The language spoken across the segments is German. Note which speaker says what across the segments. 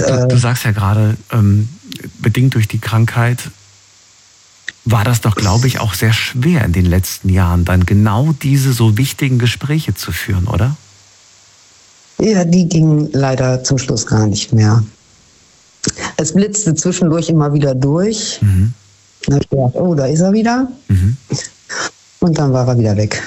Speaker 1: du sagst ja gerade, bedingt durch die Krankheit war das doch, glaube ich, auch sehr schwer in den letzten Jahren, dann genau diese so wichtigen Gespräche zu führen, oder?
Speaker 2: Ja, die gingen leider zum Schluss gar nicht mehr. Es blitzte zwischendurch immer wieder durch.
Speaker 1: Mhm.
Speaker 2: Dann habe ich gedacht, oh, da ist er wieder.
Speaker 1: Mhm.
Speaker 2: Und dann war er wieder weg.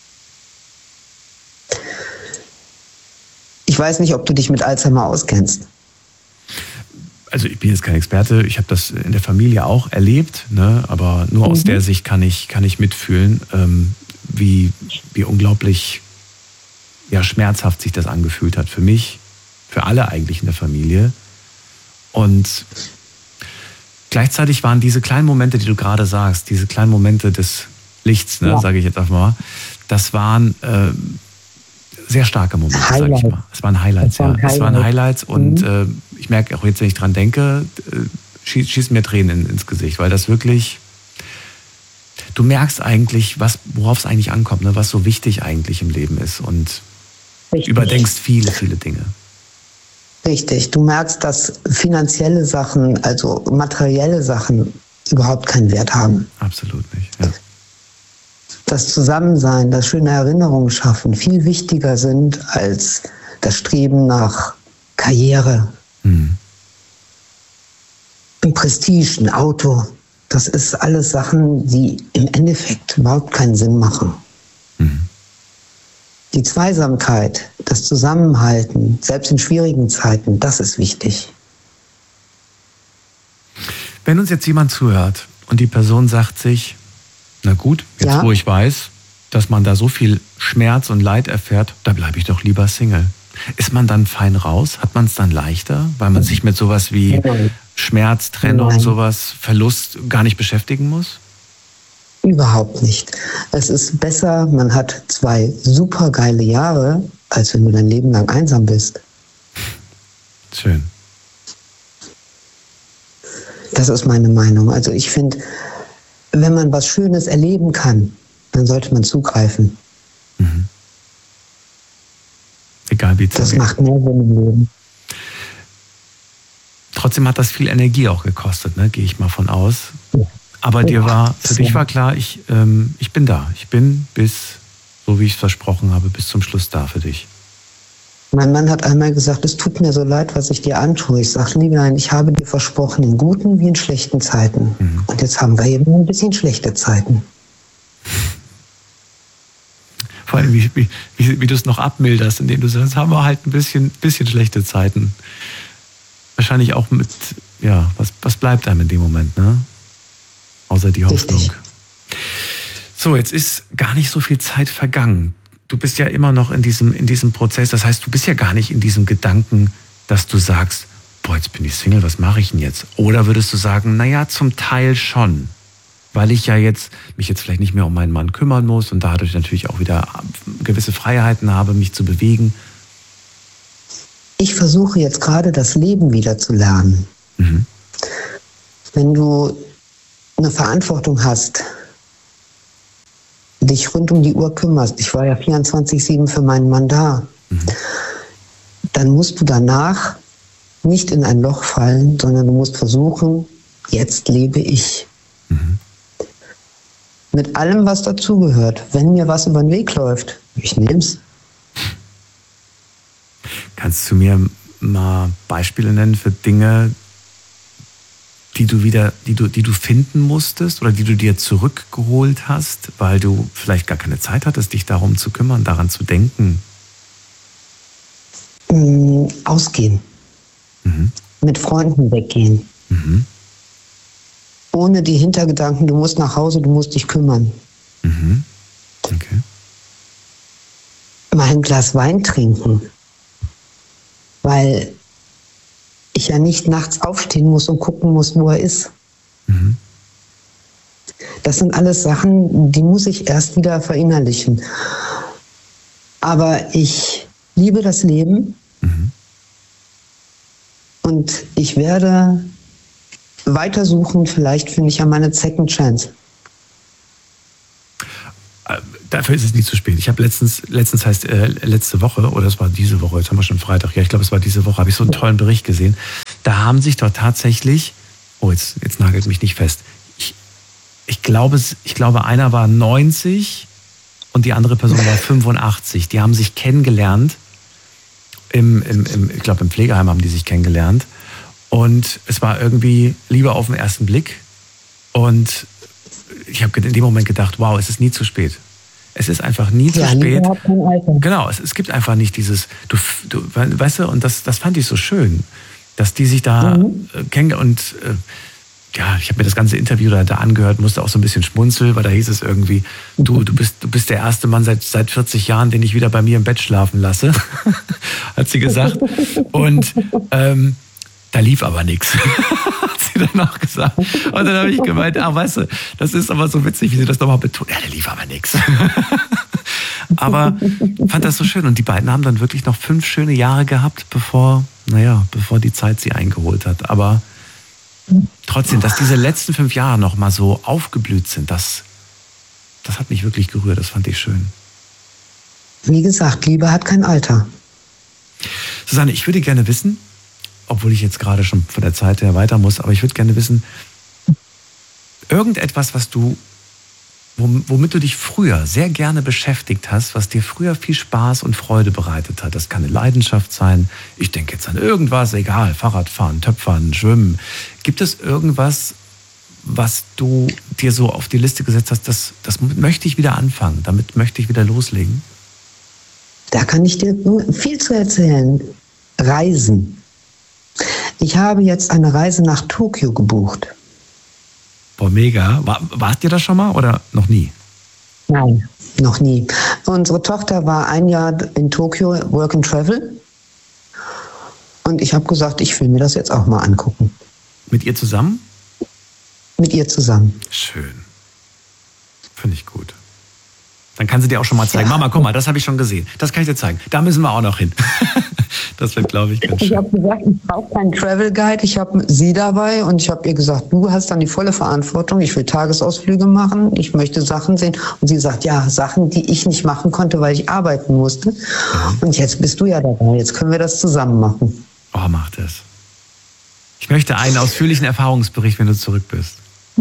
Speaker 2: Ich weiß nicht, ob du dich mit Alzheimer auskennst.
Speaker 1: Also ich bin jetzt kein Experte, ich habe das in der Familie auch erlebt, ne? Aber nur aus der Sicht kann ich mitfühlen, wie unglaublich schmerzhaft sich das angefühlt hat für mich, für alle eigentlich in der Familie. Und gleichzeitig waren diese kleinen Momente, die du gerade sagst, diese kleinen Momente des Lichts, ne, sage ich jetzt einfach mal, das waren sehr starke Momente, sage ich mal. Es waren Highlights, Es waren Highlights und ich merke auch jetzt, wenn ich dran denke, schießen mir Tränen ins Gesicht, weil das wirklich, du merkst eigentlich, worauf es eigentlich ankommt, ne, was so wichtig eigentlich im Leben ist und überdenkst viele, viele Dinge.
Speaker 2: Richtig, du merkst, dass finanzielle Sachen, also materielle Sachen überhaupt keinen Wert haben.
Speaker 1: Absolut nicht, ja.
Speaker 2: Das Zusammensein, das schöne Erinnerungen schaffen, viel wichtiger sind als das Streben nach Karriere, Prestige, ein Auto. Das ist alles Sachen, die im Endeffekt überhaupt keinen Sinn machen. Die Zweisamkeit, das Zusammenhalten, selbst in schwierigen Zeiten, das ist wichtig.
Speaker 1: Wenn uns jetzt jemand zuhört und die Person sagt sich, na gut, jetzt wo ich weiß, dass man da so viel Schmerz und Leid erfährt, da bleibe ich doch lieber Single. Ist man dann fein raus? Hat man es dann leichter, weil man sich mit sowas wie Schmerz, Trennung, sowas, Verlust gar nicht beschäftigen muss?
Speaker 2: Überhaupt nicht. Es ist besser, man hat 2 super geile Jahre, als wenn du dein Leben lang einsam bist.
Speaker 1: Schön.
Speaker 2: Das ist meine Meinung. Also ich finde, wenn man was Schönes erleben kann, dann sollte man zugreifen.
Speaker 1: Egal wie es
Speaker 2: das macht mehr Sinn im Leben.
Speaker 1: Trotzdem hat das viel Energie auch gekostet, ne? Gehe ich mal von aus. Aber für dich war klar, ich bin da. Ich bin so wie ich es versprochen habe, bis zum Schluss da für dich.
Speaker 2: Mein Mann hat einmal gesagt, es tut mir so leid, was ich dir antue. Ich sage, nein, ich habe dir versprochen, in guten wie in schlechten Zeiten. Und jetzt haben wir eben ein bisschen schlechte Zeiten.
Speaker 1: Vor allem, wie du es noch abmilderst, indem du sagst, haben wir halt ein bisschen schlechte Zeiten. Wahrscheinlich auch mit, was bleibt einem in dem Moment, ne? Außer die Hoffnung.
Speaker 2: Richtig.
Speaker 1: So, jetzt ist gar nicht so viel Zeit vergangen. Du bist ja immer noch in diesem Prozess. Das heißt, du bist ja gar nicht in diesem Gedanken, dass du sagst, boah, jetzt bin ich Single, was mache ich denn jetzt? Oder würdest du sagen, naja, zum Teil schon. Weil ich ja mich jetzt vielleicht nicht mehr um meinen Mann kümmern muss und dadurch natürlich auch wieder gewisse Freiheiten habe, mich zu bewegen.
Speaker 2: Ich versuche jetzt gerade das Leben wieder zu lernen. Wenn du eine Verantwortung hast, dich rund um die Uhr kümmerst, ich war ja 24/7 für meinen Mann da, dann musst du danach nicht in ein Loch fallen, sondern du musst versuchen, jetzt lebe ich. Mit allem, was dazugehört. Wenn mir was über den Weg läuft, ich nehm's.
Speaker 1: Kannst du mir mal Beispiele nennen für Dinge, die du finden musstest oder die du dir zurückgeholt hast, weil du vielleicht gar keine Zeit hattest, dich darum zu kümmern, daran zu denken?
Speaker 2: Ausgehen. Mit Freunden weggehen. Ohne die Hintergedanken, du musst nach Hause, du musst dich kümmern.
Speaker 1: Okay.
Speaker 2: Mal ein Glas Wein trinken. Weil ich ja nicht nachts aufstehen muss und gucken muss, wo er ist. Das sind alles Sachen, die muss ich erst wieder verinnerlichen. Aber ich liebe das Leben und ich werde weitersuchen, vielleicht finde ich ja meine Second Chance.
Speaker 1: Dafür ist es nie zu spät. Ich habe letztens heißt letzte Woche, oder es war diese Woche, jetzt haben wir schon Freitag, ja, ich glaube, es war diese Woche, habe ich so einen tollen Bericht gesehen. Da haben sich dort tatsächlich, jetzt nagelt mich nicht fest, ich glaube, einer war 90 und die andere Person war 85. Die haben sich kennengelernt, ich glaube im Pflegeheim haben die sich kennengelernt und es war irgendwie Liebe auf den ersten Blick und ich habe in dem Moment gedacht, wow, es ist nie zu spät. Es ist einfach nie zu spät. Genau, es gibt einfach nicht dieses, du weißt du, und das fand ich so schön, dass die sich da kennen und ja, ich habe mir das ganze Interview da angehört, musste auch so ein bisschen schmunzeln, weil da hieß es irgendwie, du bist der erste Mann seit 40 Jahren, den ich wieder bei mir im Bett schlafen lasse, hat sie gesagt. Und da lief aber nichts. Hat sie dann auch gesagt. Und dann habe ich gemeint, weißt du, das ist aber so witzig, wie sie das nochmal betont. Ja, da lief aber nichts. Aber fand das so schön. Und die beiden haben dann wirklich noch 5 schöne Jahre gehabt, bevor die Zeit sie eingeholt hat. Aber trotzdem, dass diese letzten 5 Jahre noch mal so aufgeblüht sind, das hat mich wirklich gerührt. Das fand ich schön.
Speaker 2: Wie gesagt, Liebe hat kein Alter.
Speaker 1: Susanne, ich würde gerne wissen, obwohl ich jetzt gerade schon von der Zeit her weiter muss, aber ich würde gerne wissen, irgendetwas, womit du dich früher sehr gerne beschäftigt hast, was dir früher viel Spaß und Freude bereitet hat. Das kann eine Leidenschaft sein. Ich denke jetzt an irgendwas, egal, Fahrradfahren, Töpfern, Schwimmen. Gibt es irgendwas, was du dir so auf die Liste gesetzt hast, das möchte ich wieder anfangen, damit möchte ich wieder loslegen?
Speaker 2: Da kann ich dir viel zu erzählen. Reisen. Ich habe jetzt eine Reise nach Tokio gebucht.
Speaker 1: Boah, mega. Wart ihr das schon mal oder noch nie?
Speaker 2: Nein, noch nie. Unsere Tochter war 1 Jahr in Tokio, Work and Travel. Und ich habe gesagt, ich will mir das jetzt auch mal angucken.
Speaker 1: Mit ihr zusammen?
Speaker 2: Mit ihr zusammen.
Speaker 1: Schön. Finde ich gut. Dann kann sie dir auch schon mal zeigen. Ja. Mama, guck mal, das habe ich schon gesehen. Das kann ich dir zeigen. Da müssen wir auch noch hin. Das wird, glaube ich, ganz schön.
Speaker 2: Ich habe gesagt, ich brauche keinen Travel Guide. Ich habe sie dabei und ich habe ihr gesagt, du hast dann die volle Verantwortung. Ich will Tagesausflüge machen. Ich möchte Sachen sehen. Und sie sagt, ja, Sachen, die ich nicht machen konnte, weil ich arbeiten musste. Und jetzt bist du ja dabei. Jetzt können wir das zusammen machen.
Speaker 1: Oh, mach das. Ich möchte einen ausführlichen Erfahrungsbericht, wenn du zurück bist.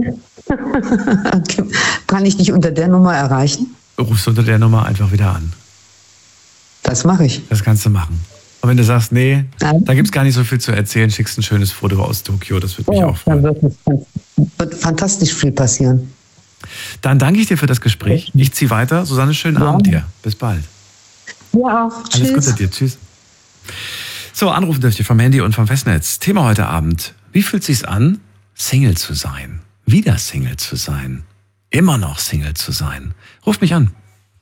Speaker 2: Kann ich dich unter der Nummer erreichen?
Speaker 1: Rufst du unter der Nummer einfach wieder an.
Speaker 2: Das mache ich.
Speaker 1: Das kannst du machen. Und wenn du sagst, nee, da gibt es gar nicht so viel zu erzählen, schickst ein schönes Foto aus Tokio, das würde mich auch freuen.
Speaker 2: Dann wird fantastisch viel passieren.
Speaker 1: Dann danke ich dir für das Gespräch. Ich ziehe weiter. Susanne, schönen Abend dir. Bis bald.
Speaker 2: Ja, auch.
Speaker 1: Alles Gute dir. Tschüss. So, anrufen dürft ihr vom Handy und vom Festnetz. Thema heute Abend. Wie fühlt es sich an, Single zu sein? Wieder Single zu sein? Immer noch Single zu sein? Ruft mich an.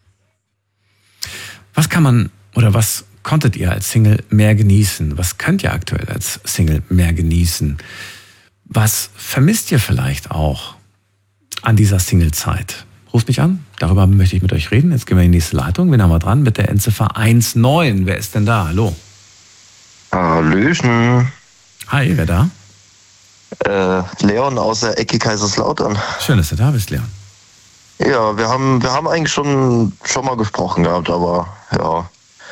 Speaker 1: Was kann man oder was konntet ihr als Single mehr genießen? Was könnt ihr aktuell als Single mehr genießen? Was vermisst ihr vielleicht auch an dieser Single-Zeit? Ruft mich an, darüber möchte ich mit euch reden. Jetzt gehen wir in die nächste Leitung. Wen haben wir dran? Mit der Endziffer 19. Wer ist denn da? Hallo.
Speaker 3: Hallöchen.
Speaker 1: Hi, wer da?
Speaker 3: Leon aus der Ecke Kaiserslautern.
Speaker 1: Schön, dass du da bist, Leon.
Speaker 3: Ja, wir haben eigentlich schon mal gesprochen gehabt, aber ja.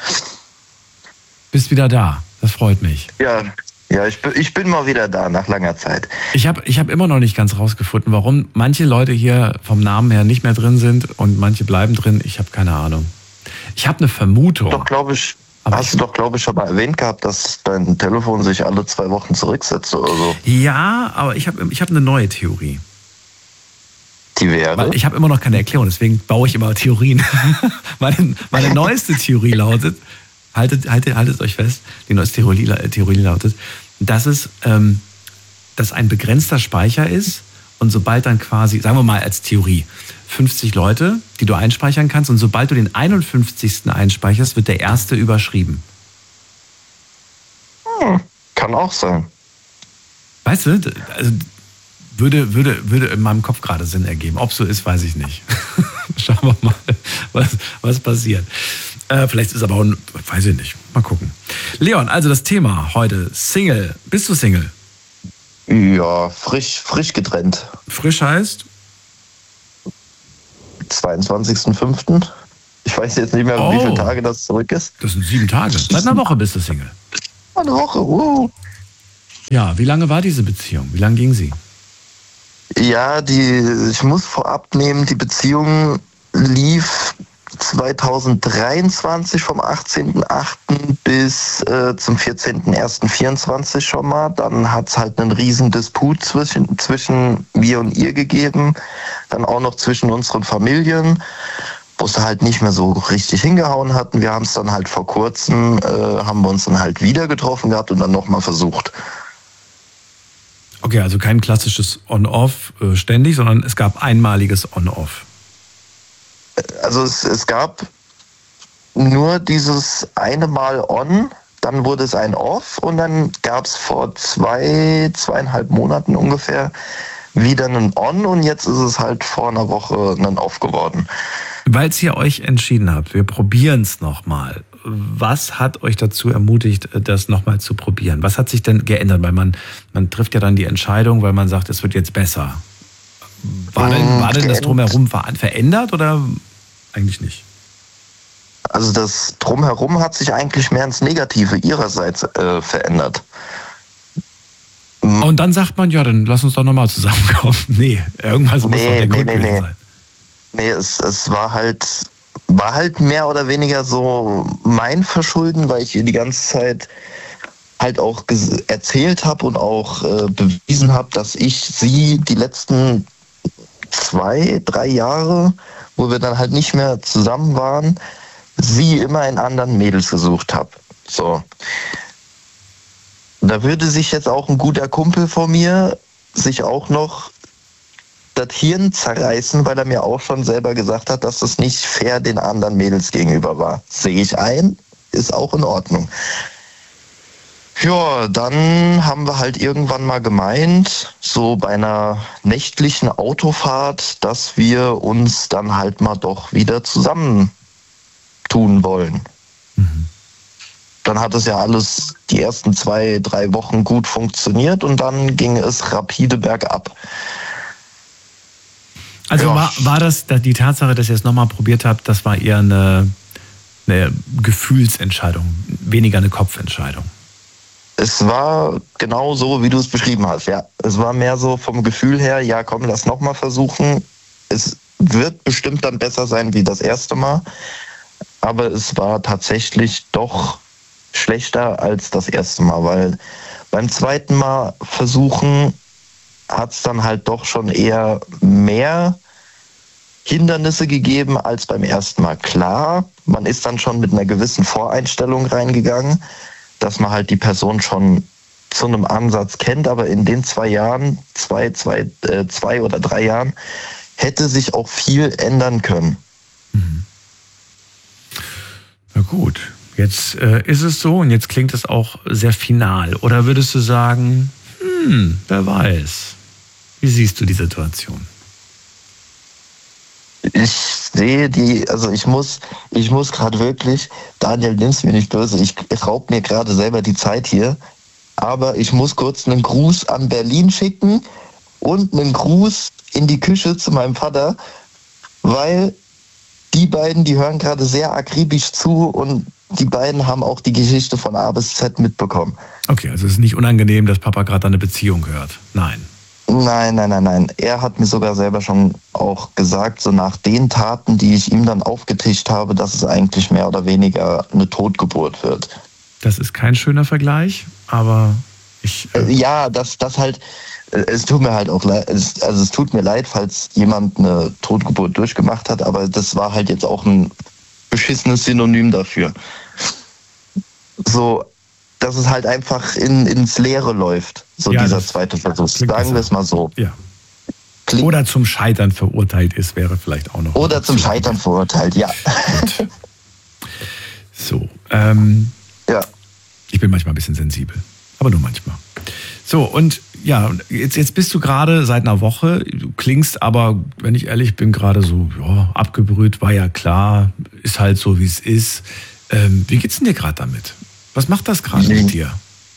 Speaker 1: Bist wieder da, das freut mich.
Speaker 3: Ja, ich bin mal wieder da nach langer Zeit.
Speaker 1: Ich hab immer noch nicht ganz rausgefunden, warum manche Leute hier vom Namen her nicht mehr drin sind und manche bleiben drin. Ich habe keine Ahnung. Ich habe eine Vermutung.
Speaker 3: Hast du doch, glaube ich, schon mal erwähnt gehabt, dass dein Telefon sich alle 2 Wochen zurücksetzt oder so.
Speaker 1: Ja, aber ich hab eine neue Theorie.
Speaker 3: Die wäre?
Speaker 1: Weil ich habe immer noch keine Erklärung, deswegen baue ich immer Theorien. Meine neueste Theorie lautet, haltet euch fest, die neueste Theorie lautet, dass ein begrenzter Speicher ist und sobald dann quasi, sagen wir mal als Theorie, 50 Leute, die du einspeichern kannst und sobald du den 51. einspeicherst, wird der erste überschrieben.
Speaker 3: Kann auch sein.
Speaker 1: Weißt du, also würde in meinem Kopf gerade Sinn ergeben. Ob so ist, weiß ich nicht. Schauen wir mal, was passiert. Vielleicht ist aber auch, weiß ich nicht. Mal gucken. Leon, also das Thema heute, Single. Bist du Single?
Speaker 3: Ja, frisch getrennt.
Speaker 1: Frisch heißt?
Speaker 3: 22.05. Ich weiß jetzt nicht mehr, wie viele Tage das zurück ist.
Speaker 1: Das sind 7 Tage. Seit einer Woche bist du Single.
Speaker 3: Eine Woche,
Speaker 1: Ja, wie lange war diese Beziehung? Wie lange ging sie?
Speaker 3: Ja, ich muss vorab nehmen, die Beziehung lief 2023 vom 18.08. bis zum 14.01.24 schon mal. Dann hat es halt einen riesen Disput zwischen mir und ihr gegeben. Dann auch noch zwischen unseren Familien, wo es halt nicht mehr so richtig hingehauen hatten. Wir haben es dann halt vor kurzem, haben wir uns dann halt wieder getroffen gehabt und dann nochmal versucht.
Speaker 1: Okay, also kein klassisches On-Off ständig, sondern es gab einmaliges On-Off.
Speaker 3: Also es gab nur dieses eine Mal On, dann wurde es ein Off und dann gab es vor 2,5 Monaten ungefähr wieder einen On und jetzt ist es halt vor einer Woche ein Off geworden.
Speaker 1: Weil ihr euch entschieden habt, wir probieren es nochmal. Was hat euch dazu ermutigt, das nochmal zu probieren? Was hat sich denn geändert? Weil man trifft ja dann die Entscheidung, weil man sagt, es wird jetzt besser. War denn das Drumherum verändert oder eigentlich nicht?
Speaker 3: Also das Drumherum hat sich eigentlich mehr ins Negative ihrerseits verändert.
Speaker 1: Und dann sagt man, ja, dann lass uns doch nochmal zusammenkommen. Nee, irgendwas muss doch der Grund sein.
Speaker 3: Nee, es war halt mehr oder weniger so mein Verschulden, weil ich ihr die ganze Zeit halt auch erzählt habe und auch bewiesen habe, dass ich sie die letzten 2-3 Jahre, wo wir dann halt nicht mehr zusammen waren, sie immer in anderen Mädels gesucht habe. So. Da würde sich jetzt auch ein guter Kumpel von mir sich auch noch das Hirn zerreißen, weil er mir auch schon selber gesagt hat, dass das nicht fair den anderen Mädels gegenüber war. Sehe ich ein, ist auch in Ordnung. Ja, dann haben wir halt irgendwann mal gemeint, so bei einer nächtlichen Autofahrt, dass wir uns dann halt mal doch wieder zusammentun wollen. Mhm. Dann hat es ja alles die ersten 2-3 Wochen gut funktioniert und dann ging es rapide bergab.
Speaker 1: Also ja. war das die Tatsache, dass ihr es nochmal probiert habt, das war eher eine Gefühlsentscheidung, weniger eine Kopfentscheidung?
Speaker 3: Es war genau so, wie du es beschrieben hast, ja. Es war mehr so vom Gefühl her, ja komm, lass nochmal versuchen. Es wird bestimmt dann besser sein wie das erste Mal, aber es war tatsächlich doch schlechter als das erste Mal, weil beim zweiten Mal versuchen hat es dann halt doch schon eher mehr Hindernisse gegeben als beim ersten Mal. Klar, man ist dann schon mit einer gewissen Voreinstellung reingegangen, dass man halt die Person schon zu einem Ansatz kennt, aber in den 2 Jahren, 2 oder 3 Jahren, hätte sich auch viel ändern können.
Speaker 1: Mhm. Na gut, jetzt ist es so und jetzt klingt es auch sehr final. Oder würdest du sagen, wer weiß? Wie siehst du die Situation?
Speaker 3: Ich sehe ich muss gerade wirklich, Daniel, nimm's mir nicht böse, ich raub mir gerade selber die Zeit hier, aber ich muss kurz einen Gruß an Berlin schicken und einen Gruß in die Küche zu meinem Vater, weil die beiden, die hören gerade sehr akribisch zu und die beiden haben auch die Geschichte von A bis Z mitbekommen.
Speaker 1: Okay, also es ist nicht unangenehm, dass Papa gerade eine Beziehung hört. Nein.
Speaker 3: Nein. Er hat mir sogar selber schon auch gesagt, so nach den Taten, die ich ihm dann aufgetischt habe, dass es eigentlich mehr oder weniger eine Totgeburt wird.
Speaker 1: Das ist kein schöner Vergleich, aber
Speaker 3: ja, das halt, es tut mir halt auch leid, es tut mir leid, falls jemand eine Totgeburt durchgemacht hat, aber das war halt jetzt auch ein beschissenes Synonym dafür. So, dass es halt einfach ins Leere läuft, so ja, dieser zweite Versuch. Sagen wir es mal so.
Speaker 1: Ja. Oder zum Scheitern verurteilt ist, wäre vielleicht auch noch.
Speaker 3: Oder zum Scheitern verurteilt, ja.
Speaker 1: Gut. So,
Speaker 3: ja.
Speaker 1: Ich bin manchmal ein bisschen sensibel, aber nur manchmal. So, und ja, jetzt bist du gerade seit einer Woche, du klingst aber, wenn ich ehrlich bin, gerade so, ja, abgebrüht, war ja klar, ist halt so, wie es ist. Wie geht's denn dir gerade damit? Was macht das gerade mit dir?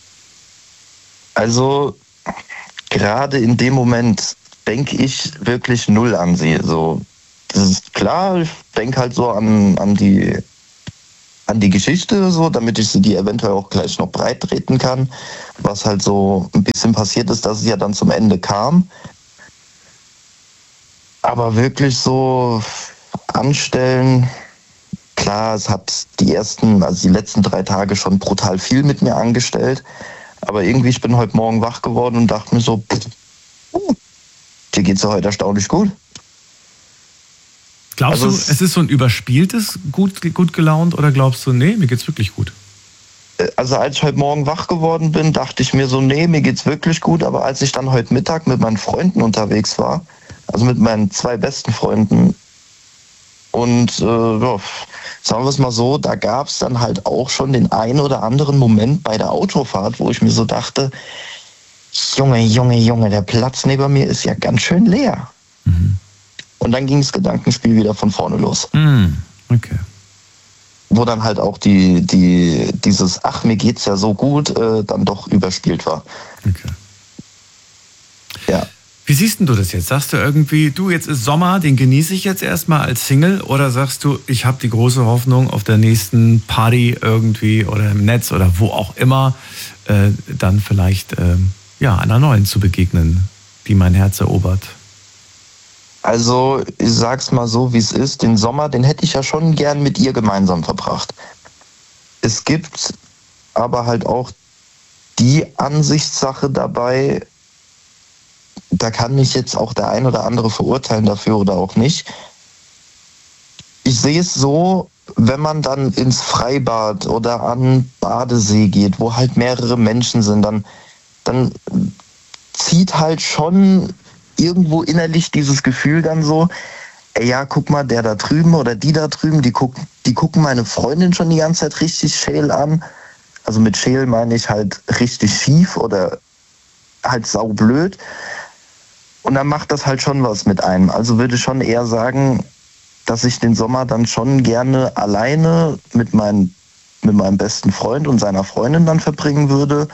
Speaker 3: Also, gerade in dem Moment denke ich wirklich null an sie. So, das ist klar, ich denke halt so an die an die Geschichte, so, damit ich sie dir eventuell auch gleich noch breit treten kann. Was halt so ein bisschen passiert ist, dass es ja dann zum Ende kam. Aber wirklich so anstellen, klar, es hat die letzten 3 Tage schon brutal viel mit mir angestellt. Aber irgendwie, ich bin heute Morgen wach geworden und dachte mir so, dir geht's ja heute erstaunlich gut.
Speaker 1: Glaubst du, es ist so ein überspieltes gut gelaunt oder glaubst du, nee, mir geht's wirklich gut?
Speaker 3: Also als ich heute Morgen wach geworden bin, dachte ich mir so, nee, mir geht's wirklich gut. Aber als ich dann heute Mittag mit meinen Freunden unterwegs war, also mit meinen 2 besten Freunden, und ja, sagen wir es mal so, da gab es dann halt auch schon den einen oder anderen Moment bei der Autofahrt, wo ich mir so dachte, Junge, der Platz neben mir ist ja ganz schön leer. Mhm. Und dann ging das Gedankenspiel wieder von vorne los.
Speaker 1: Okay.
Speaker 3: Wo dann halt auch dieses ach, mir geht's ja so gut, dann doch überspielt war.
Speaker 1: Okay.
Speaker 3: Ja.
Speaker 1: Wie siehst denn du das jetzt? Sagst du irgendwie, du, jetzt ist Sommer, den genieße ich jetzt erstmal als Single? Oder sagst du, ich habe die große Hoffnung, auf der nächsten Party irgendwie oder im Netz oder wo auch immer, dann vielleicht einer neuen zu begegnen, die mein Herz erobert?
Speaker 3: Also, ich sag's mal so, wie es ist. Den Sommer, den hätte ich ja schon gern mit ihr gemeinsam verbracht. Es gibt aber halt auch die Ansichtssache dabei, da kann mich jetzt auch der ein oder andere verurteilen dafür oder auch nicht. Ich sehe es so, wenn man dann ins Freibad oder an Badesee geht, wo halt mehrere Menschen sind, dann zieht halt schon irgendwo innerlich dieses Gefühl dann so, ey, ja, guck mal, der da drüben oder die da drüben, die gucken meine Freundin schon die ganze Zeit richtig scheel an. Also mit scheel meine ich halt richtig schief oder halt saublöd. Und dann macht das halt schon was mit einem. Also würde ich schon eher sagen, dass ich den Sommer dann schon gerne alleine mit meinem besten Freund und seiner Freundin dann verbringen würde.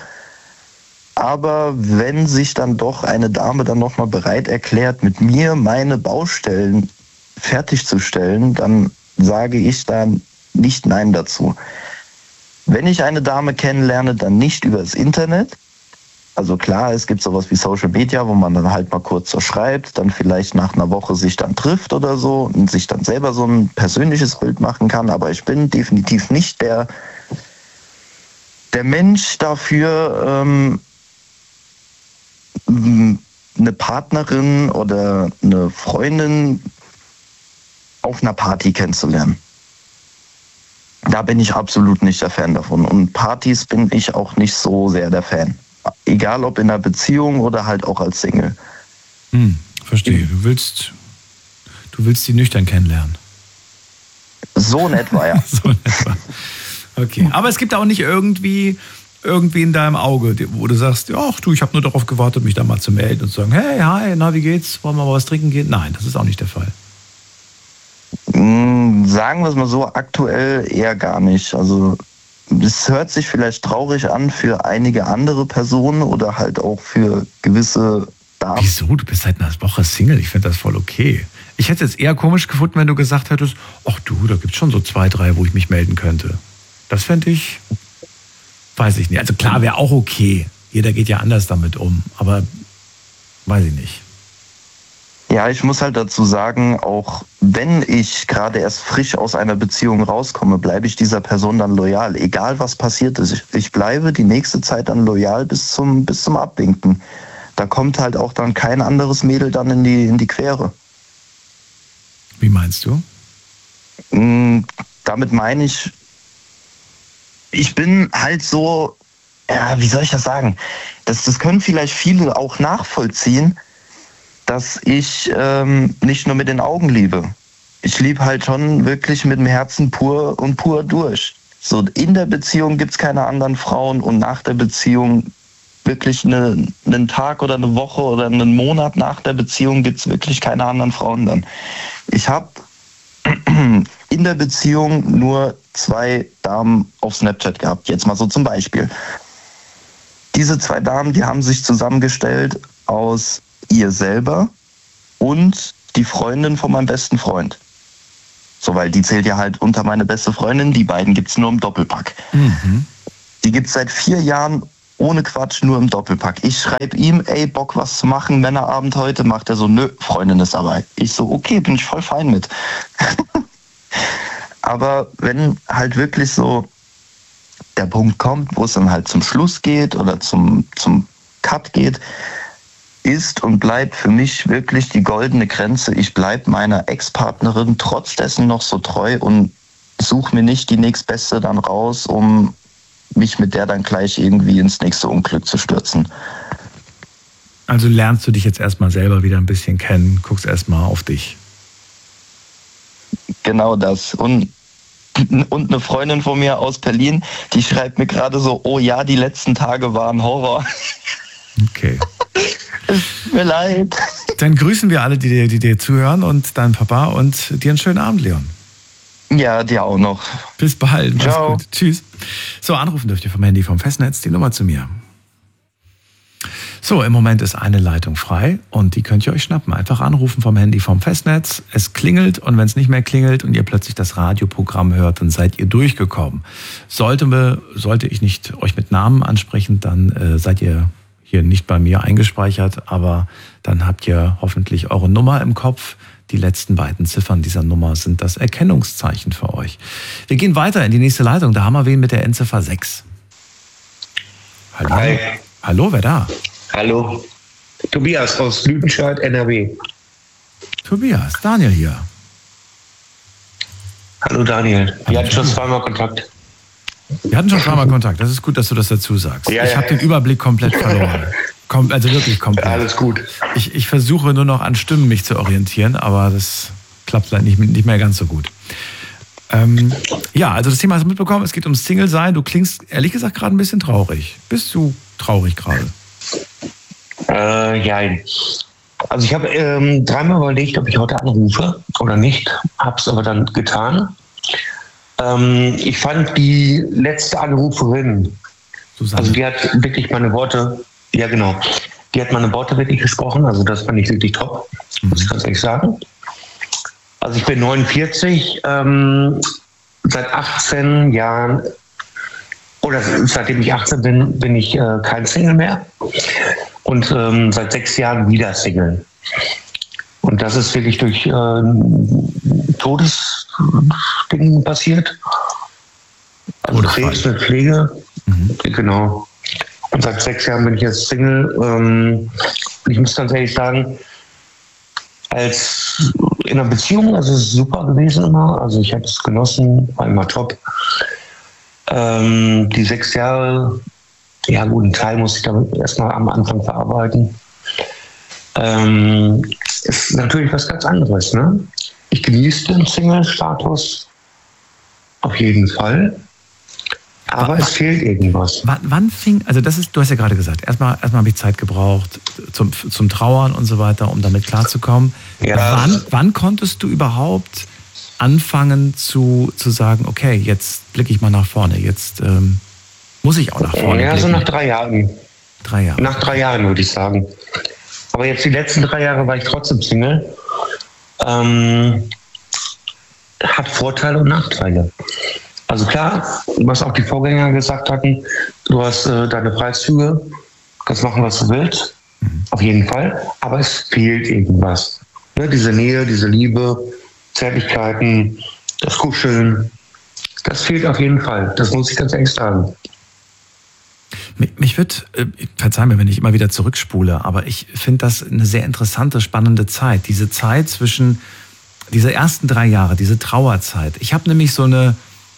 Speaker 3: Aber wenn sich dann doch eine Dame dann nochmal bereit erklärt, mit mir meine Baustellen fertigzustellen, dann sage ich dann nicht Nein dazu. Wenn ich eine Dame kennenlerne, dann nicht über das Internet. Also klar, es gibt sowas wie Social Media, wo man dann halt mal kurz so schreibt, dann vielleicht nach einer Woche sich dann trifft oder so und sich dann selber so ein persönliches Bild machen kann. Aber ich bin definitiv nicht der Mensch dafür, eine Partnerin oder eine Freundin auf einer Party kennenzulernen. Da bin ich absolut nicht der Fan davon. Und Partys bin ich auch nicht so sehr der Fan. Egal ob in einer Beziehung oder halt auch als Single.
Speaker 1: Verstehe. Du willst die nüchtern kennenlernen.
Speaker 3: So in etwa, ja.
Speaker 1: So in etwa. Okay. Aber es gibt auch nicht irgendwie in deinem Auge, wo du sagst, ach du, ich habe nur darauf gewartet, mich da mal zu melden und zu sagen, hey, hi, na, wie geht's? Wollen wir mal was trinken gehen? Nein, das ist auch nicht der Fall.
Speaker 3: Sagen wir es mal so, aktuell eher gar nicht. Also es hört sich vielleicht traurig an für einige andere Personen oder halt auch für gewisse Damen.
Speaker 1: Wieso? Du bist seit einer Woche Single. Ich finde das voll okay. Ich hätte es jetzt eher komisch gefunden, wenn du gesagt hättest, ach du, da gibt es schon so 2, 3, wo ich mich melden könnte. Das fände ich, weiß ich nicht. Also klar, wäre auch okay. Jeder geht ja anders damit um. Aber weiß ich nicht.
Speaker 3: Ja, ich muss halt dazu sagen, auch wenn ich gerade erst frisch aus einer Beziehung rauskomme, bleibe ich dieser Person dann loyal. Egal was passiert ist. Ich bleibe die nächste Zeit dann loyal bis zum Abwinken. Da kommt halt auch dann kein anderes Mädel dann in die Quere.
Speaker 1: Wie meinst du?
Speaker 3: Damit meine ich bin halt so, ja, wie soll ich das sagen? Das können vielleicht viele auch nachvollziehen, dass ich nicht nur mit den Augen liebe. Ich liebe halt schon wirklich mit dem Herzen pur durch. So, in der Beziehung gibt es keine anderen Frauen und nach der Beziehung wirklich einen Tag oder eine Woche oder einen Monat nach der Beziehung gibt es wirklich keine anderen Frauen dann. Ich habe in der Beziehung nur 2 Damen auf Snapchat gehabt, jetzt mal so zum Beispiel. Diese 2 Damen, die haben sich zusammengestellt aus ihr selber und die Freundin von meinem besten Freund. So, weil die zählt ja halt unter meine beste Freundin. Die beiden gibt's nur im Doppelpack. Mhm. Die gibt's seit 4 Jahren ohne Quatsch nur im Doppelpack. Ich schreibe ihm, ey, Bock was zu machen, Männerabend heute. Macht er so, nö, Freundin ist dabei. Ich so, okay, bin ich voll fein mit. Aber wenn halt wirklich so der Punkt kommt, wo es dann halt zum Schluss geht oder zum Cut geht, ist und bleibt für mich wirklich die goldene Grenze. Ich bleibe meiner Ex-Partnerin trotz dessen noch so treu und suche mir nicht die nächstbeste dann raus, um mich mit der dann gleich irgendwie ins nächste Unglück zu stürzen.
Speaker 1: Also lernst du dich jetzt erstmal selber wieder ein bisschen kennen, guckst erstmal auf dich.
Speaker 3: Genau das. Und eine Freundin von mir aus Berlin, die schreibt mir gerade so, oh ja, die letzten Tage waren Horror.
Speaker 1: Okay.
Speaker 3: Es tut mir leid.
Speaker 1: Dann grüßen wir alle, die dir zuhören und deinen Papa und dir einen schönen Abend, Leon.
Speaker 3: Ja, dir auch noch.
Speaker 1: Bis bald.
Speaker 3: Ciao.
Speaker 1: Gut. Tschüss. So, anrufen dürft ihr vom Handy vom Festnetz, die Nummer zu mir. So, im Moment ist eine Leitung frei und die könnt ihr euch schnappen. Einfach anrufen vom Handy vom Festnetz. Es klingelt und wenn es nicht mehr klingelt und ihr plötzlich das Radioprogramm hört, dann seid ihr durchgekommen. Sollte ich nicht euch mit Namen ansprechen, dann seid ihr hier nicht bei mir eingespeichert, aber dann habt ihr hoffentlich eure Nummer im Kopf. Die letzten beiden Ziffern dieser Nummer sind das Erkennungszeichen für euch. Wir gehen weiter in die nächste Leitung. Da haben wir wen mit der Endziffer 6. Hallo.
Speaker 4: Hi.
Speaker 1: Hallo, wer da?
Speaker 4: Hallo. Tobias aus Lüdenscheid, NRW.
Speaker 1: Tobias, Daniel hier.
Speaker 4: Hallo Daniel. Wir hatten schon zweimal Kontakt.
Speaker 1: Wir hatten schon zweimal Kontakt. Das ist gut, dass du das dazu sagst.
Speaker 4: Ja,
Speaker 1: ich habe den Überblick komplett verloren. Also wirklich komplett.
Speaker 4: Alles gut.
Speaker 1: Ich versuche nur noch an Stimmen mich zu orientieren, aber das klappt leider nicht mehr ganz so gut. Ja, also das Thema hast du mitbekommen. Es geht ums Single-Sein. Du klingst ehrlich gesagt gerade ein bisschen traurig. Bist du traurig gerade?
Speaker 4: Ja. Also ich habe dreimal überlegt, ob ich heute anrufe oder nicht. Hab's aber dann getan. Ich fand die letzte Anruferin,
Speaker 1: Susanne.
Speaker 4: also die hat wirklich meine Worte, ja genau, die hat meine Worte wirklich gesprochen, also das fand ich wirklich top, muss ich ganz ehrlich sagen. Also ich bin 49, seit 18 Jahren, oder seitdem ich 18 bin, bin ich kein Single mehr und seit 6 Jahren wieder Single. Und das ist wirklich durch Todesdingen passiert. Also Krebs mit Pflege. Genau. Und seit 6 Jahren bin ich jetzt Single. Ich muss ganz ehrlich sagen, als in einer Beziehung, also es ist super gewesen immer. Also ich habe es genossen, war immer top. Die 6 Jahre, ja gut, einen Teil muss ich damit erstmal am Anfang verarbeiten. Ist natürlich was ganz anderes, ne? Ich genieße den Single-Status auf jeden Fall, aber es fehlt irgendwas.
Speaker 1: Wann fing, also das ist, du hast ja gerade gesagt, erstmal habe ich Zeit gebraucht zum Trauern und so weiter, um damit klarzukommen. Ja. Wann konntest du überhaupt anfangen zu sagen, okay, jetzt blicke ich mal nach vorne, jetzt muss ich auch nach vorne blicken?
Speaker 4: Ja, so nach 3 Jahren.
Speaker 1: 3 Jahre.
Speaker 4: Nach 3 Jahren würde ich sagen. Aber jetzt die letzten 3 Jahre war ich trotzdem Single. Hat Vorteile und Nachteile. Also klar, was auch die Vorgänger gesagt hatten, du hast deine Freizüge, kannst machen, was du willst, auf jeden Fall, aber es fehlt irgendwas. Ne, diese Nähe, diese Liebe, Zärtlichkeiten, das Kuscheln, das fehlt auf jeden Fall, das muss ich ganz ehrlich sagen.
Speaker 1: Mich wird, verzeih mir, wenn ich immer wieder zurückspule, aber ich finde das eine sehr interessante, spannende Zeit. Diese Zeit zwischen, diese ersten 3 Jahre, diese Trauerzeit. Ich habe nämlich so eine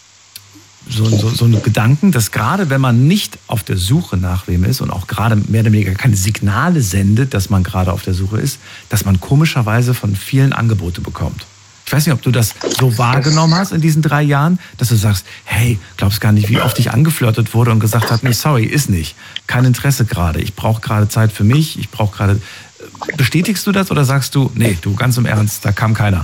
Speaker 1: Gedanken, dass gerade wenn man nicht auf der Suche nach wem ist und auch gerade mehr oder weniger keine Signale sendet, dass man gerade auf der Suche ist, dass man komischerweise von vielen Angebote bekommt. Ich weiß nicht, ob du das so wahrgenommen hast in diesen 3 Jahren, dass du sagst, hey, glaubst gar nicht, wie oft dich angeflirtet wurde und gesagt hat, nee, sorry, ist nicht. Kein Interesse gerade. Ich brauche gerade Zeit für mich. Ich brauche gerade. Bestätigst du das oder sagst du, nee, du ganz im Ernst, da kam keiner?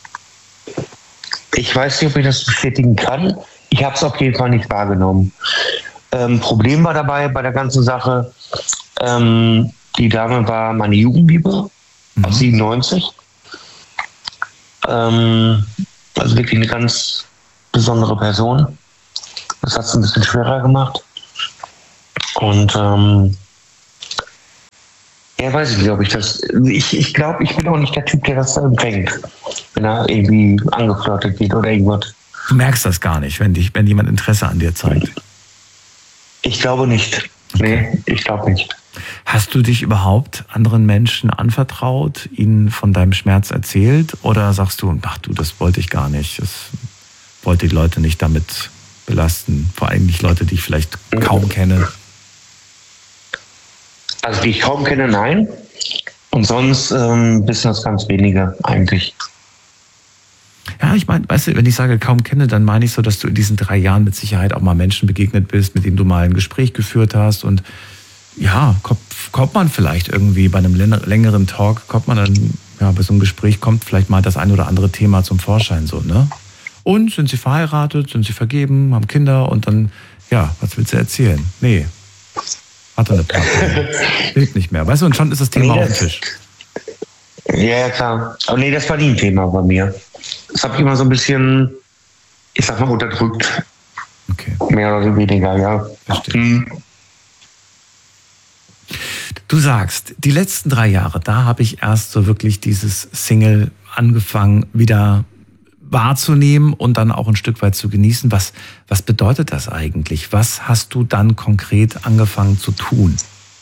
Speaker 4: Ich weiß nicht, ob ich das bestätigen kann. Ich habe es auf jeden Fall nicht wahrgenommen. Problem war dabei bei der ganzen Sache, die Dame war meine Jugendliebe aus 97. Also wirklich eine ganz besondere Person. Das hat es ein bisschen schwerer gemacht. Und weiß ich nicht, ob ich das. Ich glaube, ich bin auch nicht der Typ, der das empfängt, wenn er irgendwie angeflirtet wird oder irgendwas.
Speaker 1: Du merkst das gar nicht, wenn jemand Interesse an dir zeigt.
Speaker 4: Ich glaube nicht. Okay. Nee, ich glaube nicht.
Speaker 1: Hast du dich überhaupt anderen Menschen anvertraut, ihnen von deinem Schmerz erzählt? Oder sagst du, ach du, das wollte ich gar nicht. Das wollte die Leute nicht damit belasten. Vor allem nicht Leute, die ich vielleicht kaum kenne.
Speaker 4: Also die ich kaum kenne, nein. Und sonst bisschen das ganz wenige eigentlich.
Speaker 1: Ja, ich meine, weißt du, wenn ich sage kaum kenne, dann meine ich so, dass du in diesen 3 Jahren mit Sicherheit auch mal Menschen begegnet bist, mit denen du mal ein Gespräch geführt hast. Und ja, kommt man vielleicht irgendwie bei einem längeren Talk, kommt man dann, ja, bei so einem Gespräch kommt vielleicht mal das ein oder andere Thema zum Vorschein, so, ne? Und sind sie verheiratet, sind sie vergeben, haben Kinder und dann, ja, was willst du erzählen? Nee, hatte eine Partnerin, hilft nicht mehr. Weißt du, und schon ist das Thema auf dem Tisch.
Speaker 4: Ja, klar. Aber nee, das war nie ein Thema bei mir. Das habe ich immer so ein bisschen, ich sag mal, unterdrückt.
Speaker 1: Okay.
Speaker 4: Mehr oder weniger, ja.
Speaker 1: Verstehe. Du sagst, die letzten 3 Jahre, da habe ich erst so wirklich dieses Single angefangen, wieder wahrzunehmen und dann auch ein Stück weit zu genießen. Was bedeutet das eigentlich? Was hast du dann konkret angefangen zu tun?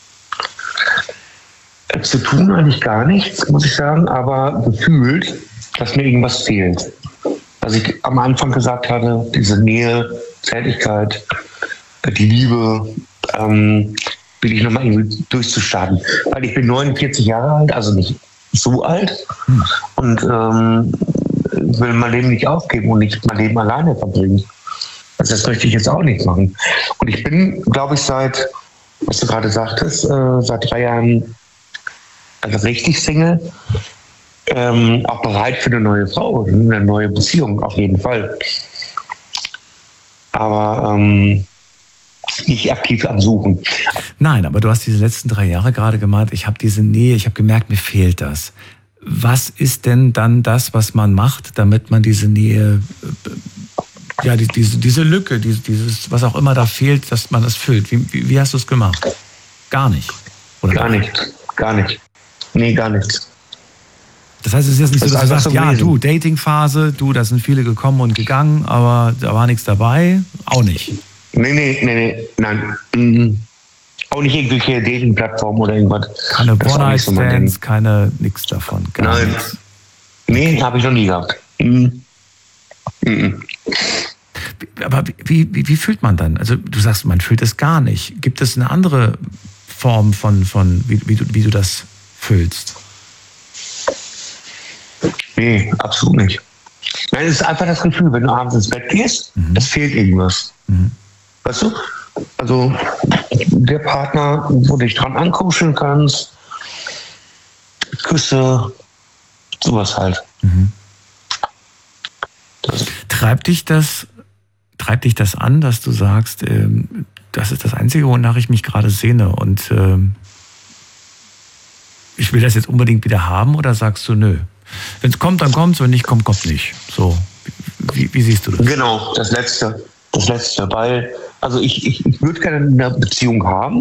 Speaker 4: Zu tun eigentlich gar nichts, muss ich sagen, aber gefühlt, dass mir irgendwas fehlt. Was ich am Anfang gesagt hatte, diese Nähe, Zärtlichkeit, die Liebe, will ich nochmal irgendwie durchzustarten. Weil ich bin 49 Jahre alt, also nicht so alt und will mein Leben nicht aufgeben und nicht mein Leben alleine verbringen. Also das möchte ich jetzt auch nicht machen. Und ich bin, glaube ich, seit, was du gerade sagtest, seit 3 Jahren richtig Single, auch bereit für eine neue Frau, eine neue Beziehung, auf jeden Fall. Aber nicht aktiv am Suchen.
Speaker 1: Nein, aber du hast diese letzten 3 Jahre gerade gemeint, ich habe diese Nähe, ich habe gemerkt, mir fehlt das. Was ist denn dann das, was man macht, damit man diese Nähe, ja, diese Lücke, dieses, was auch immer da fehlt, dass man das füllt? Wie hast du es gemacht? Gar nicht? Oder
Speaker 4: gar nicht. Nee, gar nichts.
Speaker 1: Das heißt, es ist jetzt nicht so, dass du sagst, ja, du, Datingphase, da sind viele gekommen und gegangen, aber da war nichts dabei, auch nicht.
Speaker 4: Nee, nein. Auch nicht irgendwelche Dating-Plattformen oder irgendwas.
Speaker 1: Keine One-Night-Stands, keine, nix davon.
Speaker 4: Nein.
Speaker 1: Nichts.
Speaker 4: Nee, habe ich noch nie gehabt.
Speaker 1: Aber wie fühlt man dann? Also du sagst, man fühlt es gar nicht. Gibt es eine andere Form von wie du das fühlst?
Speaker 4: Nee, absolut nicht. Nein, es ist einfach das Gefühl, wenn du abends ins Bett gehst, es fehlt irgendwas. Weißt du? Also der Partner, wo du dich dran ankuscheln kannst, Küsse, sowas halt.
Speaker 1: Treibt dich das an, dass du sagst, das ist das Einzige, wonach ich mich gerade sehne und ich will das jetzt unbedingt wieder haben, oder sagst du, nö? Wenn es kommt, dann kommt es, wenn nicht kommt, kommt nicht. So, wie siehst du das?
Speaker 4: Genau, das Letzte, weil, also ich würde gerne eine Beziehung haben,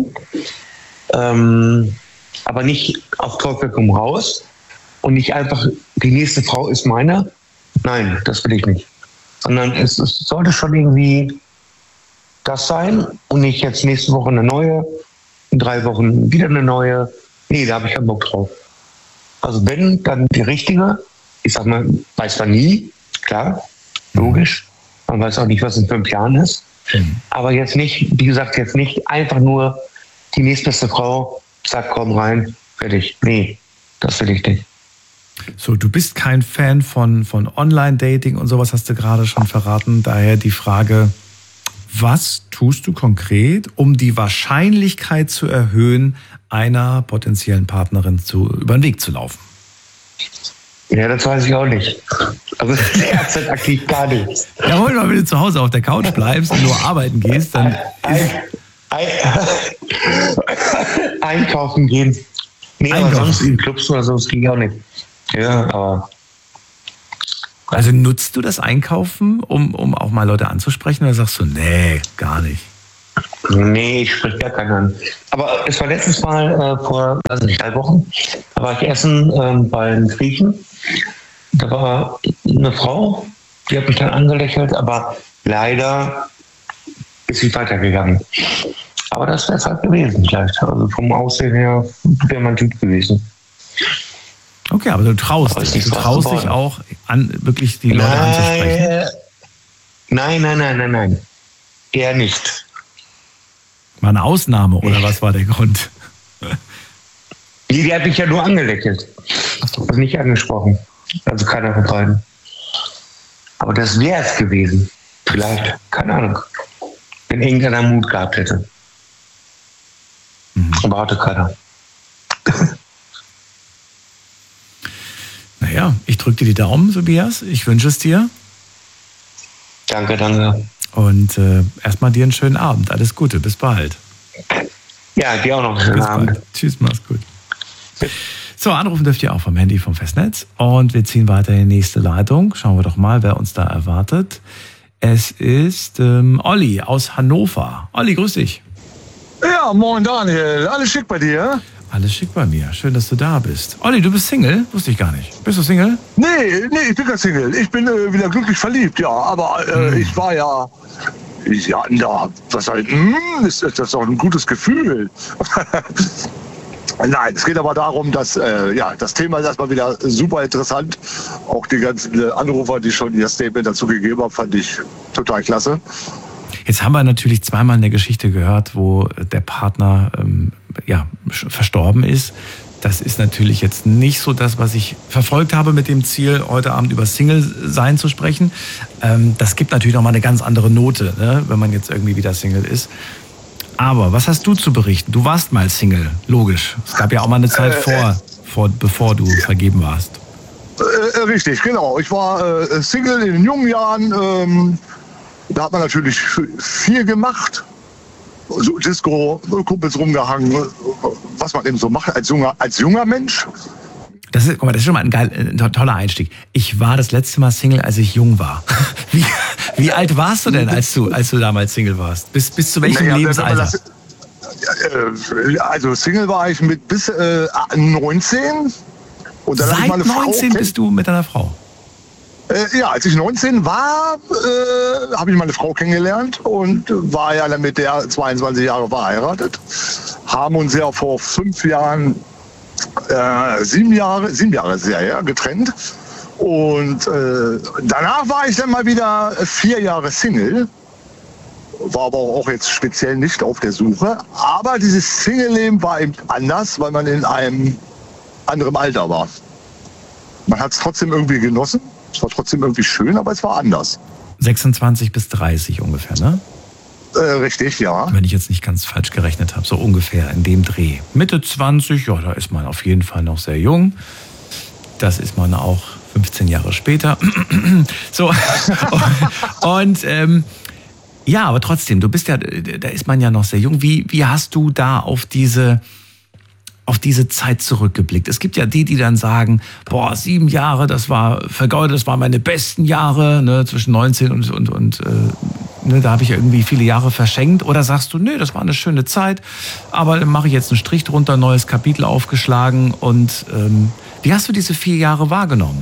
Speaker 4: aber nicht auf Teufel komm raus und nicht einfach, die nächste Frau ist meine. Nein, das will ich nicht. Sondern es sollte schon irgendwie das sein und nicht jetzt nächste Woche eine neue, in 3 Wochen wieder eine neue. Nee, da habe ich keinen Bock drauf. Also wenn, dann die richtige. Ich sag mal, weiß man nie, klar, logisch. Man weiß auch nicht, was in 5 Jahren ist. Aber jetzt nicht, wie gesagt, jetzt nicht einfach nur die nächstbeste Frau, zack, komm rein, fertig. Nee, das will ich nicht.
Speaker 1: So, du bist kein Fan von Online-Dating und sowas, hast du gerade schon verraten. Daher die Frage, was tust du konkret, um die Wahrscheinlichkeit zu erhöhen, einer potenziellen Partnerin über den Weg zu laufen?
Speaker 4: Ja, das weiß ich auch nicht. Also derzeit aktiv gar nichts.
Speaker 1: Jawohl, wenn du zu Hause auf der Couch bleibst und nur arbeiten gehst, dann
Speaker 4: einkaufen gehen. Nee, aber sonst in Clubs oder so, das ging auch nicht. Ja, aber
Speaker 1: Also nutzt du das Einkaufen, um auch mal Leute anzusprechen, oder sagst du, nee, gar nicht?
Speaker 4: Nee, ich spreche gar keinen an. Aber es war letztes Mal vor, 3 Wochen, da war ich essen beim Griechen. Da war eine Frau, die hat mich dann angelächelt, aber leider ist sie weitergegangen. Aber das wäre es halt gewesen vielleicht. Also vom Aussehen her wäre mein Typ gewesen.
Speaker 1: Okay, aber du traust dich. Du traust dich auch, wirklich die Leute anzusprechen?
Speaker 4: Nein. Eher nicht.
Speaker 1: War eine Ausnahme, oder was war der Grund?
Speaker 4: Die hat mich ja nur angelächelt. Also nicht angesprochen. Also keiner von beiden. Aber das wäre es gewesen. Vielleicht, keine Ahnung. Wenn irgendeiner Mut gehabt hätte. Aber hatte keiner.
Speaker 1: Naja, ich drücke dir die Daumen, Tobias. Ich wünsche es dir.
Speaker 4: Danke.
Speaker 1: Und erstmal dir einen schönen Abend. Alles Gute, bis bald.
Speaker 4: Ja, dir auch noch einen schönen Abend.
Speaker 1: Bald. Tschüss, mach's gut. So, anrufen dürft ihr auch vom Handy, vom Festnetz. Und wir ziehen weiter in die nächste Leitung. Schauen wir doch mal, wer uns da erwartet. Es ist Olli aus Hannover. Olli, grüß dich.
Speaker 5: Ja, moin Daniel. Alles schick bei dir?
Speaker 1: Alles schick bei mir. Schön, dass du da bist. Olli, du bist Single? Wusste ich gar nicht. Bist du Single?
Speaker 5: Nee, ich bin kein Single. Ich bin wieder glücklich verliebt, ja. Aber ich war ist das doch ein gutes Gefühl. Nein, es geht aber darum, dass das Thema ist erstmal wieder super interessant. Auch die ganzen Anrufer, die schon ihr Statement dazu gegeben haben, fand ich total klasse.
Speaker 1: Jetzt haben wir natürlich zweimal eine Geschichte gehört, wo der Partner verstorben ist. Das ist natürlich jetzt nicht so das, was ich verfolgt habe mit dem Ziel, heute Abend über Single-Sein zu sprechen. Das gibt natürlich nochmal eine ganz andere Note, ne, wenn man jetzt irgendwie wieder Single ist. Aber was hast du zu berichten? Du warst mal Single, logisch. Es gab ja auch mal eine Zeit bevor du vergeben warst.
Speaker 5: Richtig, genau. Ich war Single in den jungen Jahren. Da hat man natürlich viel gemacht. So Disco, Kumpels rumgehangen, was man eben so macht als junger Mensch.
Speaker 1: Das ist schon mal ein toller Einstieg. Ich war das letzte Mal Single, als ich jung war. Wie alt warst du denn, als du damals Single warst? Bis zu welchem Lebensalter?
Speaker 5: Also Single war ich mit bis 19. Und dann
Speaker 1: Seit 19 bist du mit deiner Frau?
Speaker 5: Als ich 19 war, habe ich meine Frau kennengelernt und war ja dann mit der 22 Jahre verheiratet. Haben uns ja vor 5 Jahren, 7 Jahre ist es ja her, getrennt. Und danach war ich dann mal wieder 4 Jahre Single. War aber auch jetzt speziell nicht auf der Suche. Aber dieses Single-Leben war eben anders, weil man in einem anderen Alter war. Man hat es trotzdem irgendwie genossen. Es war trotzdem irgendwie schön, aber es war anders.
Speaker 1: 26 bis 30 ungefähr, ne?
Speaker 5: Richtig, ja.
Speaker 1: Wenn ich jetzt nicht ganz falsch gerechnet habe, so ungefähr in dem Dreh. Mitte 20, ja, da ist man auf jeden Fall noch sehr jung. Das ist man auch 15 Jahre später. So. Und ja, aber trotzdem, du bist ja, da ist man ja noch sehr jung. Wie hast du da auf diese Zeit zurückgeblickt? Es gibt ja die dann sagen, 7 Jahre, das war vergeudet, das waren meine besten Jahre, ne, zwischen 19 und da habe ich irgendwie viele Jahre verschenkt. Oder sagst du, nee, das war eine schöne Zeit, aber dann mache ich jetzt einen Strich drunter, neues Kapitel aufgeschlagen. Und wie hast du diese 4 Jahre wahrgenommen?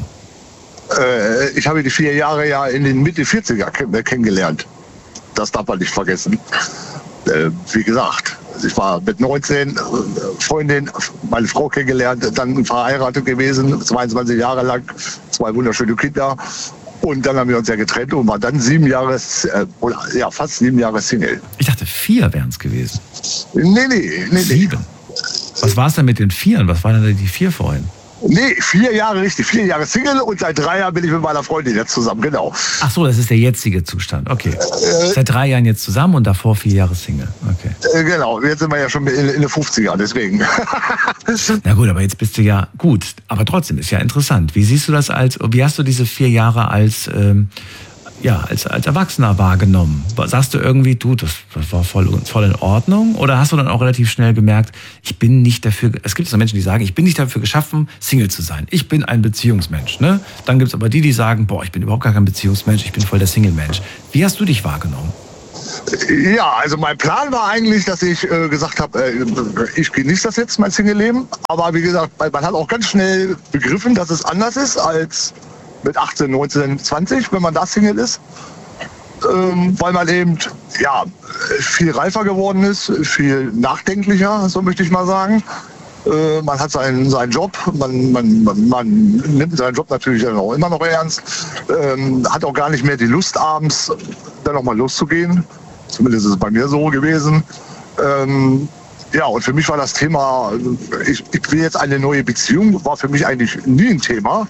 Speaker 5: Ich habe die 4 Jahre ja in den Mitte 40er kennengelernt. Das darf man nicht vergessen. Wie gesagt, ich war mit 19 Freundin, meine Frau kennengelernt, dann verheiratet gewesen, 22 Jahre lang, 2 wunderschöne Kinder. Und dann haben wir uns ja getrennt und waren dann 7 Jahre, fast 7 Jahre Single.
Speaker 1: Ich dachte, 4 wären es gewesen.
Speaker 5: Nee.
Speaker 1: 7. Was war es denn mit den 4? Was waren denn die 4 vorhin?
Speaker 5: Nee, 4 Jahre richtig. 4 Jahre Single und seit 3 Jahren bin ich mit meiner Freundin jetzt zusammen, genau.
Speaker 1: Ach so, das ist der jetzige Zustand. Okay. Seit 3 Jahren jetzt zusammen und davor 4 Jahre Single. Okay.
Speaker 5: Genau, jetzt sind wir ja schon in den 50ern, deswegen.
Speaker 1: Na gut, aber jetzt bist du ja gut. Aber trotzdem ist ja interessant. Wie siehst du das wie hast du diese 4 Jahre als als Erwachsener wahrgenommen? Sagst du irgendwie, das war voll in Ordnung? Oder hast du dann auch relativ schnell gemerkt, ich bin nicht dafür, es gibt so Menschen, die sagen, ich bin nicht dafür geschaffen, Single zu sein. Ich bin ein Beziehungsmensch. Ne? Dann gibt es aber die sagen, ich bin überhaupt gar kein Beziehungsmensch, ich bin voll der Single-Mensch. Wie hast du dich wahrgenommen?
Speaker 5: Ja, also mein Plan war eigentlich, dass ich gesagt habe, ich genieße das jetzt, mein Single-Leben. Aber wie gesagt, man hat auch ganz schnell begriffen, dass es anders ist als mit 18, 19, 20, wenn man da Single ist. Weil man eben viel reifer geworden ist, viel nachdenklicher, so möchte ich mal sagen. Man hat seinen Job, man nimmt seinen Job natürlich auch immer noch ernst, hat auch gar nicht mehr die Lust, abends dann nochmal loszugehen. Zumindest ist es bei mir so gewesen. Und für mich war das Thema, ich will jetzt eine neue Beziehung, war für mich eigentlich nie ein Thema.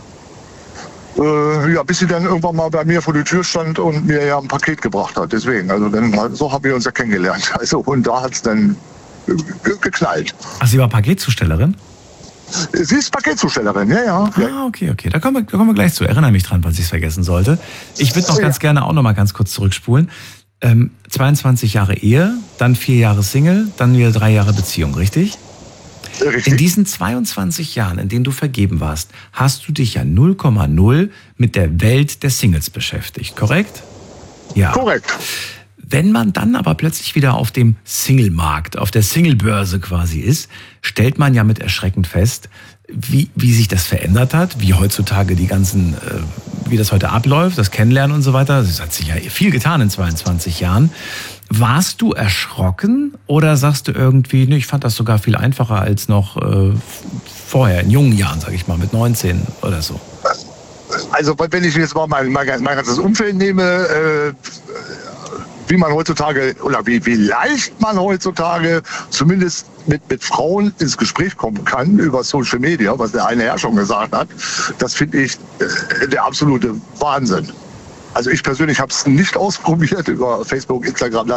Speaker 5: Bis sie dann irgendwann mal bei mir vor die Tür stand und mir ein Paket gebracht hat. Deswegen, so haben wir uns ja kennengelernt. Und da hat es dann geknallt.
Speaker 1: Ach, sie war Paketzustellerin?
Speaker 5: Sie ist Paketzustellerin, ja.
Speaker 1: Ah, okay. Da kommen wir gleich zu. Erinnere mich dran, falls ich es vergessen sollte. Ich würde noch ganz gerne auch noch mal ganz kurz zurückspulen. 22 Jahre Ehe, dann 4 Jahre Single, dann wieder 3 Jahre Beziehung, richtig?
Speaker 5: Richtig.
Speaker 1: In diesen 22 Jahren, in denen du vergeben warst, hast du dich ja 0,0 mit der Welt der Singles beschäftigt, korrekt? Ja.
Speaker 5: Korrekt.
Speaker 1: Wenn man dann aber plötzlich wieder auf dem Single-Markt, auf der Single-Börse quasi ist, stellt man ja mit Erschrecken fest, wie sich das verändert hat, wie heutzutage wie das heute abläuft, das Kennenlernen und so weiter. Es hat sich ja viel getan in 22 Jahren. Warst du erschrocken oder sagst du irgendwie, ich fand das sogar viel einfacher als noch vorher, in jungen Jahren, sag ich mal, mit 19 oder so?
Speaker 5: Also wenn ich jetzt mal mein ganzes Umfeld nehme, wie man heutzutage oder wie leicht man heutzutage zumindest mit Frauen ins Gespräch kommen kann über Social Media, was der eine Herr schon gesagt hat, das finde ich der absolute Wahnsinn. Also ich persönlich habe es nicht ausprobiert über Facebook, Instagram,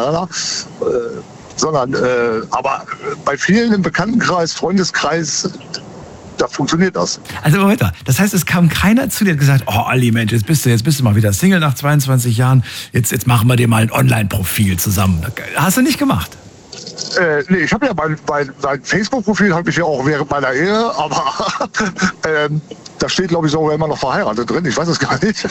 Speaker 5: sondern aber bei vielen im Bekanntenkreis, Freundeskreis, da funktioniert das.
Speaker 1: Also weiter. Das heißt, es kam keiner zu dir und gesagt, Ali, Mensch, jetzt bist du mal wieder Single nach 22 Jahren, jetzt machen wir dir mal ein Online-Profil zusammen. Hast du nicht gemacht?
Speaker 5: Nee, ich habe ja mein Facebook-Profil habe ich ja auch während meiner Ehe, aber da steht, glaube ich, sogar immer noch verheiratet drin. Ich weiß es gar nicht.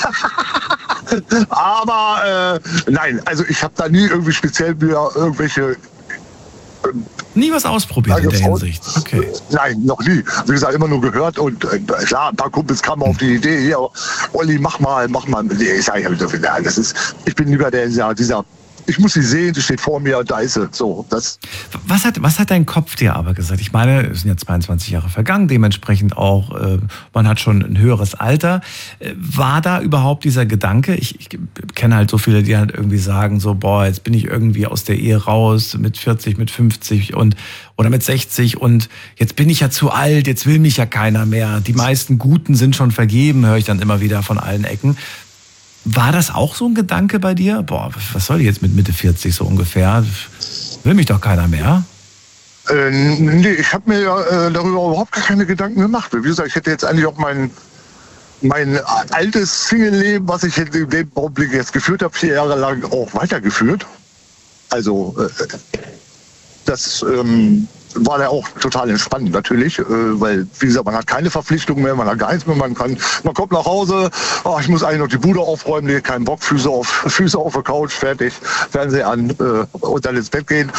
Speaker 5: Aber nein, also ich habe da nie irgendwie speziell wieder irgendwelche
Speaker 1: nie was ausprobiert in der Hinsicht? Okay.
Speaker 5: Nein, noch nie. Wie gesagt, immer nur gehört und klar, ein paar Kumpels kamen auf die Idee, hier, Olli, mach mal. Ich sage, ich bin lieber dieser, ich muss sie sehen, sie steht vor mir, da ist sie. So, das.
Speaker 1: Was hat dein Kopf dir aber gesagt? Ich meine, es sind ja 22 Jahre vergangen, dementsprechend auch, man hat schon ein höheres Alter. War da überhaupt dieser Gedanke? Ich kenne halt so viele, die halt irgendwie sagen, so, jetzt bin ich irgendwie aus der Ehe raus, mit 40, mit 50 oder mit 60 und jetzt bin ich ja zu alt, jetzt will mich ja keiner mehr. Die meisten Guten sind schon vergeben, höre ich dann immer wieder von allen Ecken. War das auch so ein Gedanke bei dir? Was soll ich jetzt mit Mitte 40 so ungefähr? Will mich doch keiner mehr?
Speaker 5: Nee, ich habe mir darüber überhaupt gar keine Gedanken gemacht. Wie gesagt, ich hätte jetzt eigentlich auch mein altes Single-Leben, was ich in dem Augenblick jetzt geführt habe, 4 Jahre lang auch weitergeführt. Also das war ja auch total entspannend natürlich, weil, wie gesagt, man hat keine Verpflichtungen mehr, man hat gar nichts mehr, man kommt nach Hause, ich muss eigentlich noch die Bude aufräumen, nee, keinen Bock, Füße auf der Couch, fertig, Fernseher an und dann ins Bett gehen.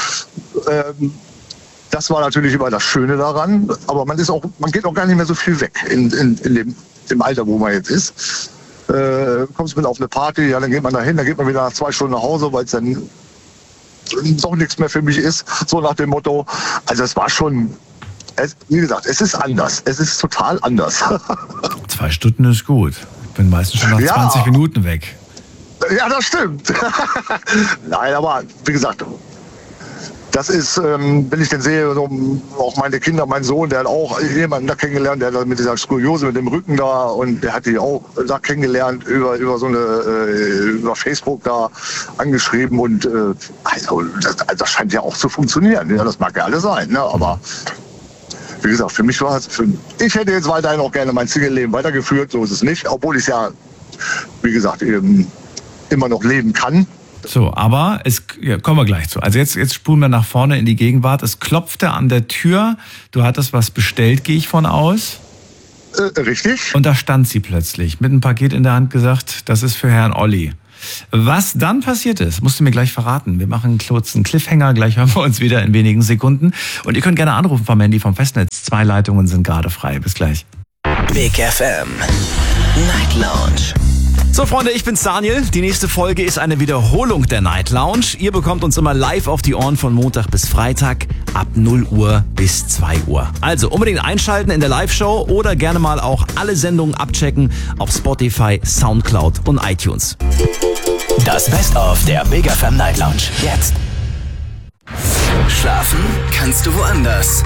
Speaker 5: Das war natürlich immer das Schöne daran, aber man geht auch gar nicht mehr so viel weg in dem Alter, wo man jetzt ist. Kommst mit auf eine Party, ja, dann geht man dahin, dann geht man wieder nach 2 Stunden nach Hause, weil es dann doch nichts mehr für mich ist, so nach dem Motto. Also es war schon, wie gesagt, es ist anders. Es ist total anders.
Speaker 1: 2 Stunden ist gut. Ich bin meistens schon nach 20 Minuten weg.
Speaker 5: Ja, das stimmt. Nein, aber wie gesagt, das ist, wenn ich den sehe, auch meine Kinder, mein Sohn, der hat auch jemanden da kennengelernt, der hat mit dieser Skoliose, mit dem Rücken da und der hat die auch da kennengelernt über über Facebook da angeschrieben und also das scheint ja auch zu funktionieren. Ja, das mag ja alles sein, ne? Aber wie gesagt, für mich war es, ich hätte jetzt weiterhin auch gerne mein Single-Leben weitergeführt, so ist es nicht, obwohl ich es ja wie gesagt, eben immer noch leben kann.
Speaker 1: So, aber kommen wir gleich zu. Also jetzt spulen wir nach vorne in die Gegenwart. Es klopfte an der Tür. Du hattest was bestellt, gehe ich von aus.
Speaker 5: Richtig.
Speaker 1: Und da stand sie plötzlich mit einem Paket in der Hand, gesagt, das ist für Herrn Olli. Was dann passiert ist, musst du mir gleich verraten. Wir machen einen kurzen Cliffhanger, gleich hören wir uns wieder in wenigen Sekunden. Und ihr könnt gerne anrufen vom Handy vom Festnetz. 2 Leitungen sind gerade frei. Bis gleich.
Speaker 6: Big FM Night Lounge.
Speaker 7: So Freunde, ich bin's Daniel. Die nächste Folge ist eine Wiederholung der Night Lounge. Ihr bekommt uns immer live auf die Ohren von Montag bis Freitag ab 0 Uhr bis 2 Uhr. Also unbedingt einschalten in der Live-Show oder gerne mal auch alle Sendungen abchecken auf Spotify, Soundcloud und iTunes.
Speaker 6: Das Best-of der Big FM Night Lounge. Jetzt. Schlafen kannst du woanders.